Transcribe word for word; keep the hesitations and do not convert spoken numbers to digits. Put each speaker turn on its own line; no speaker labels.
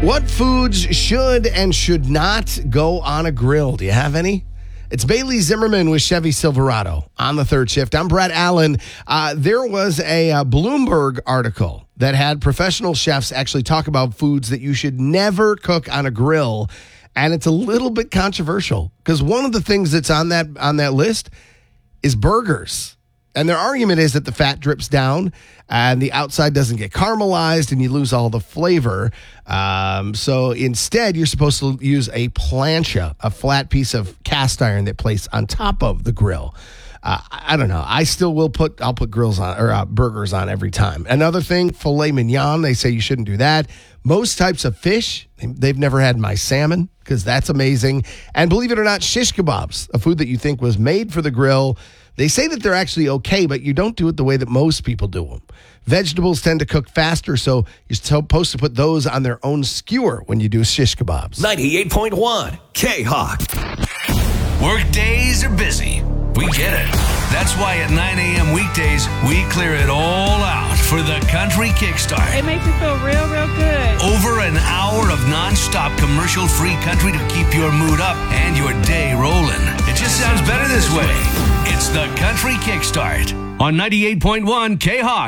What foods should and should not go on a grill? Do you have any? It's Bailey Zimmerman with Chevy Silverado on the third shift. I'm Brett Allen. Uh, there was a uh, Bloomberg article that had professional chefs actually talk about foods that you should never cook on a grill. And it's a little bit controversial because one of the things that's on that on that list is burgers. And their argument is that the fat drips down and the outside doesn't get caramelized and you lose all the flavor. Um, so instead, you're supposed to use a plancha, a flat piece of cast iron that placed on top of the grill. Uh, I don't know. I still will put, I'll put grills on or uh, burgers on every time. Another thing, filet mignon, they say you shouldn't do that. Most types of fish, they've never had my salmon because that's amazing. And believe it or not, shish kebabs, a food that you think was made for the grill. They say that they're actually okay, but you don't do it the way that most people do them. Vegetables tend to cook faster, so you're supposed to put those on their own skewer when you do shish kebabs.
ninety-eight point one K-Hawk. Work days are busy. We get it. That's why at nine a.m. weekdays, we clear it all out for the Country Kickstart.
It makes me feel real, real good.
Over an hour of non-stop commercial-free country to keep your mood up and your day rolling. It just sounds better this way. It's the Country Kickstart on ninety-eight point one K-Hawk.